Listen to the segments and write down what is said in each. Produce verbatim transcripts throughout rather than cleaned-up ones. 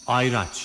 Ayraç.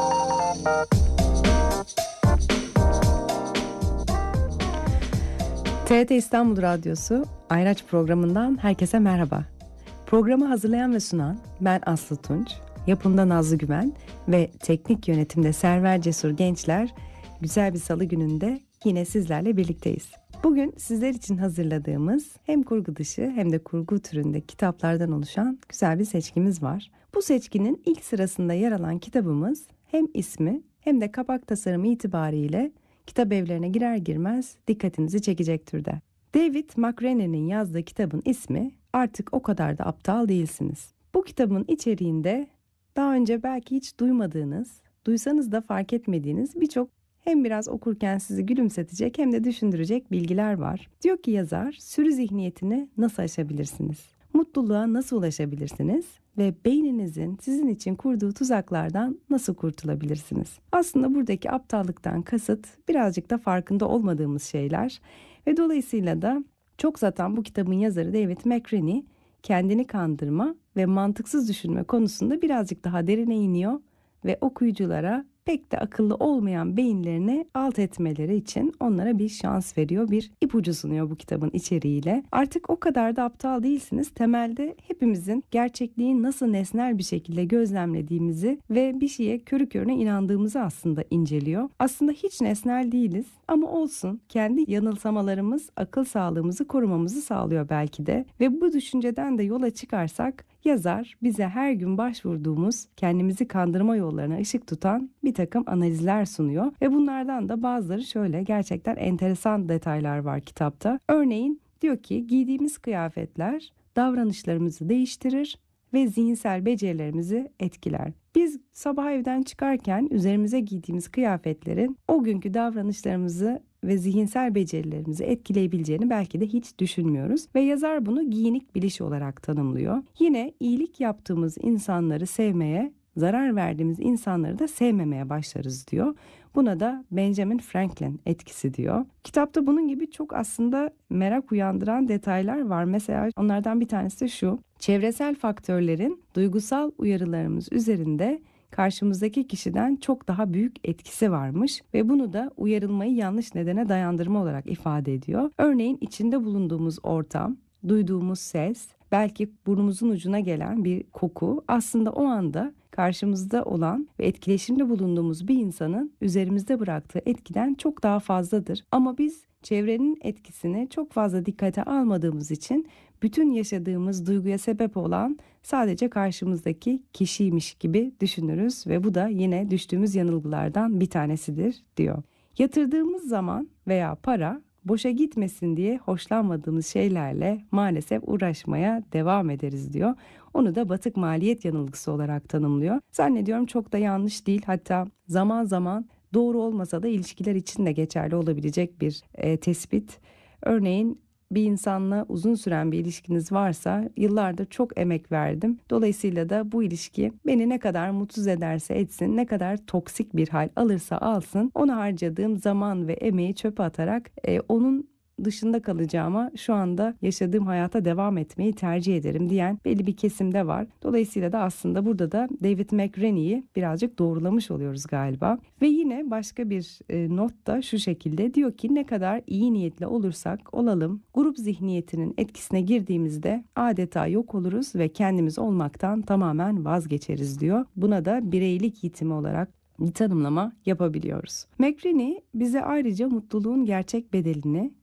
T R T İstanbul Radyosu Ayraç programından herkese merhaba. Programı hazırlayan ve sunan ben Aslı Tunç, yapımda Nazlı Güven ve teknik yönetimde Server Cesur Gençler güzel bir salı gününde yine sizlerle birlikteyiz. Bugün sizler için hazırladığımız hem kurgu dışı hem de kurgu türünde kitaplardan oluşan güzel bir seçkimiz var. Bu seçkinin ilk sırasında yer alan kitabımız hem ismi hem de kapak tasarımı itibariyle kitap evlerine girer girmez dikkatinizi çekecek türde. David McRaney'nin yazdığı kitabın ismi Artık O Kadar da Aptal Değilsiniz. Bu kitabın içeriğinde daha önce belki hiç duymadığınız, duysanız da fark etmediğiniz birçok hem biraz okurken sizi gülümsetecek hem de düşündürecek bilgiler var. Diyor ki yazar, sürü zihniyetini nasıl aşabilirsiniz? Mutluluğa nasıl ulaşabilirsiniz? Ve beyninizin sizin için kurduğu tuzaklardan nasıl kurtulabilirsiniz? Aslında buradaki aptallıktan kasıt birazcık da farkında olmadığımız şeyler ve dolayısıyla da çok zaten bu kitabın yazarı David McRaney kendini kandırma ve mantıksız düşünme konusunda birazcık daha derine iniyor ve okuyuculara pek de akıllı olmayan beyinlerini alt etmeleri için onlara bir şans veriyor, bir ipucu sunuyor bu kitabın içeriğiyle. Artık o kadar da aptal değilsiniz. Temelde hepimizin gerçekliği nasıl nesnel bir şekilde gözlemlediğimizi ve bir şeye körü körüne inandığımızı aslında inceliyor. Aslında hiç nesnel değiliz ama olsun, kendi yanılsamalarımız akıl sağlığımızı korumamızı sağlıyor belki de ve bu düşünceden de yola çıkarsak yazar bize her gün başvurduğumuz kendimizi kandırma yollarına ışık tutan bir takım analizler sunuyor ve bunlardan da bazıları şöyle gerçekten enteresan detaylar var kitapta. Örneğin diyor ki giydiğimiz kıyafetler davranışlarımızı değiştirir ve zihinsel becerilerimizi etkiler. Biz sabah evden çıkarken üzerimize giydiğimiz kıyafetlerin o günkü davranışlarımızı ve zihinsel becerilerimizi etkileyebileceğini belki de hiç düşünmüyoruz ve yazar bunu giyinik biliş olarak tanımlıyor. Yine iyilik yaptığımız insanları sevmeye, zarar verdiğimiz insanları da sevmemeye başlarız diyor. Buna da Benjamin Franklin etkisi diyor. Kitapta bunun gibi çok aslında merak uyandıran detaylar var. Mesela onlardan bir tanesi de şu: çevresel faktörlerin duygusal uyarılarımız üzerinde karşımızdaki kişiden çok daha büyük etkisi varmış ve bunu da uyarılmayı yanlış nedene dayandırma olarak ifade ediyor. Örneğin içinde bulunduğumuz ortam, duyduğumuz ses, belki burnumuzun ucuna gelen bir koku aslında o anda karşımızda olan ve etkileşimde bulunduğumuz bir insanın üzerimizde bıraktığı etkiden çok daha fazladır. Ama biz çevrenin etkisini çok fazla dikkate almadığımız için bütün yaşadığımız duyguya sebep olan sadece karşımızdaki kişiymiş gibi düşünürüz ve bu da yine düştüğümüz yanılgılardan bir tanesidir diyor. Yatırdığımız zaman veya para boşa gitmesin diye hoşlanmadığımız şeylerle maalesef uğraşmaya devam ederiz diyor. Onu da batık maliyet yanılgısı olarak tanımlıyor. Zannediyorum çok da yanlış değil, hatta zaman zaman doğru olmasa da ilişkiler için de geçerli olabilecek bir e, tespit. Örneğin bir insanla uzun süren bir ilişkiniz varsa yıllardır çok emek verdim. Dolayısıyla da bu ilişki beni ne kadar mutsuz ederse etsin, ne kadar toksik bir hal alırsa alsın, ona harcadığım zaman ve emeği çöpe atarak e, onun dışında kalacağıma şu anda yaşadığım hayata devam etmeyi tercih ederim diyen belli bir kesimde var. Dolayısıyla da aslında burada da David McRaney'i birazcık doğrulamış oluyoruz galiba. Ve yine başka bir e, not da şu şekilde diyor ki ne kadar iyi niyetli olursak olalım grup zihniyetinin etkisine girdiğimizde adeta yok oluruz ve kendimiz olmaktan tamamen vazgeçeriz diyor. Buna da bireylik yitimi olarak bir tanımlama yapabiliyoruz. McRaney bize ayrıca mutluluğun gerçek bedelini